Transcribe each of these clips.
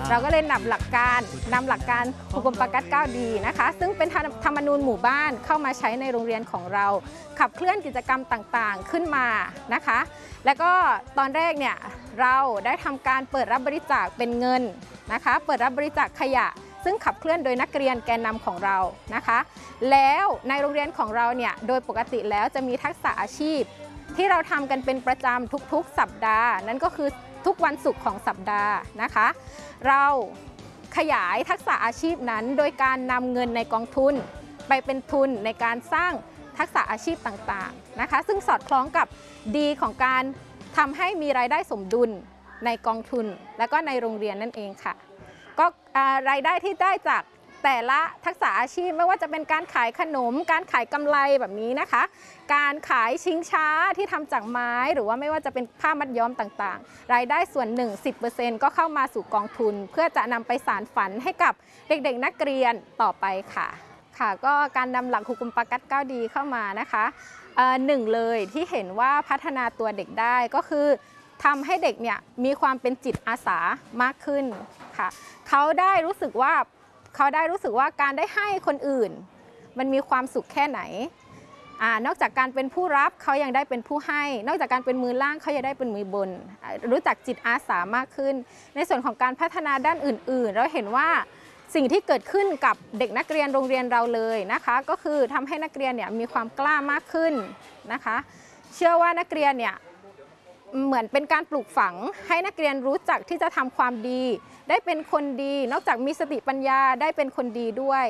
เราก็เลยนำหลักการหุกุมปากัด9ดีนะคะซึ่งเป็นธรรมนูญหมู่บ้านเข้ามาใช้ในโรงเรียนของเราขับเคลื่อนกิจกรรมต่างๆขึ้นมานะคะแล้วก็ตอนแรกเนี่ยเราได้ทำการเปิดรับบริจาคเป็นเงินนะคะเปิดรับบริจาคขยะซึ่งขับเคลื่อนโดยนักเรียนแกนนำของเรานะคะแล้วในโรงเรียนของเราเนี่ยโดยปกติแล้วจะมีทักษะอาชีพที่เราทำกันเป็นประจำทุกๆสัปดาห์นั่นก็คือทุกวันศุกร์ของสัปดาห์นะคะเราขยายทักษะอาชีพนั้นโดยการนำเงินในกองทุนไปเป็นทุนในการสร้างทักษะอาชีพต่างๆนะคะซึ่งสอดคล้องกับดีของการทำให้มีรายได้สมดุลในกองทุนและก็ในโรงเรียนนั่นเองค่ะก็รายได้ที่ได้จากแต่ละทักษะอาชีพไม่ว่าจะเป็นการขายขนมการขายกำไรแบบนี้นะคะการขายชิงช้าที่ทำจากไม้หรือว่าไม่ว่าจะเป็นผ้ามัดย้อมต่างๆรายได้ส่วนหนึ่ง 10% ก็เข้ามาสู่กองทุนเพื่อจะนำไปสานฝันให้กับเด็กๆนักเรียนต่อไปค่ะก็การนำหลักหุกุมปากัด9ดีเข้ามานะคะหนึ่งเลยที่เห็นว่าพัฒนาตัวเด็กได้ก็คือทำให้เด็กเนี่ยมีความเป็นจิตอาสามากขึ้นค่ะเขาได้รู้สึกว่าการได้ให้คนอื่นมันมีความสุขแค่ไหนนอกจากการเป็นผู้รับเขายังได้เป็นผู้ให้นอกจากการเป็นมือล่างเขายังได้เป็นมือบนรู้จักจิตอาสามากขึ้นในส่วนของการพัฒนาด้านอื่นๆเราเห็นว่าสิ่งที่เกิดขึ้นกับเด็กนักเรียนโรงเรียนเราเลยนะคะก็คือทำให้นักเรียนเนี่ยมีความกล้ามากขึ้นนะคะเชื่อว่านักเรียนเนี่ยเหมือนเป็นการปลูกฝังให้นักเรียนรู้จักที่จะทำความดีได้เป็นคนดีนอกจากมีสติปัญญาได้เป็นคนดีด้วย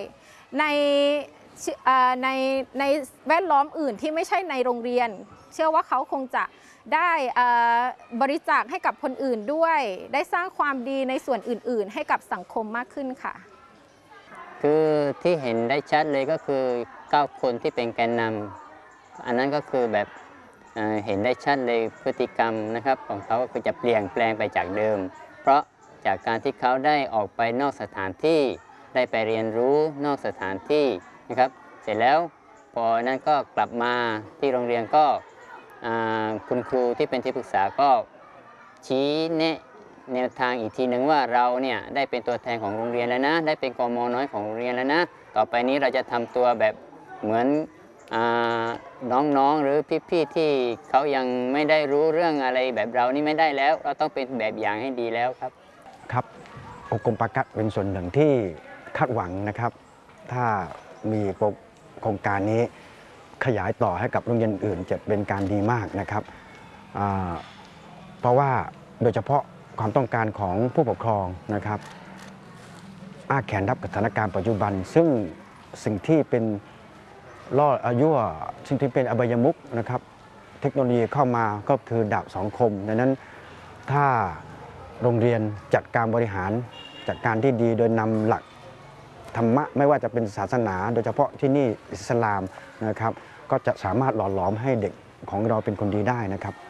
ในแวดล้อมอื่นที่ไม่ใช่ในโรงเรียนเชื่อว่าเขาคงจะได้บริจาคให้กับคนอื่นด้วยได้สร้างความดีในส่วนอื่นๆให้กับสังคมมากขึ้นค่ะคือที่เห็นได้ชัดเลยก็คือ9คนที่เป็นแกนนำอันนั้นก็คือแบบเห็นได้ชัดเลยพฤติกรรมนะครับของเขาก็จะเปลี่ยนแปลงไปจากเดิมเพราะจากการที่เขาได้ออกไปนอกสถานที่ได้ไปเรียนรู้นอกสถานที่นะครับเสร็จแล้วพอนั้นก็กลับมาที่โรงเรียนก็คุณครูที่เป็นที่ปรึกษาก็ชี้แนะแนวทางอีกทีหนึ่งว่าเราเนี่ยได้เป็นตัวแทนของโรงเรียนแล้วนะได้เป็นกม.น้อยของโรงเรียนแล้วนะต่อไปนี้เราจะทำตัวแบบเหมือนน้องๆหรือพี่ๆที่เขายังไม่ได้รู้เรื่องอะไรแบบเรานี่ไม่ได้แล้วเราต้องเป็นแบบอย่างให้ดีแล้วครับครับหุกุมปากัดเป็นส่วนหนึ่งที่คาดหวังนะครับถ้ามีโครงการนี้ขยายต่อให้กับโรงเรียนอื่นจะเป็นการดีมากนะครับเพราะว่าโดยเฉพาะความต้องการของผู้ปกครองนะครับอ้าแขนรับกับสถานการณ์ปัจจุบันซึ่งสิ่งที่เป็นล่ออายุสิ่งที่เป็นอบายมุขนะครับเทคโนโลยีเข้ามาก็คือดาบสองคมดังนั้นถ้าโรงเรียนจัดการบริหารจัดการที่ดีโดยนำหลักธรรมะไม่ว่าจะเป็นศาสนาโดยเฉพาะที่นี่อิสลามนะครับก็จะสามารถหล่อหลอมให้เด็กของเราเป็นคนดีได้นะครับ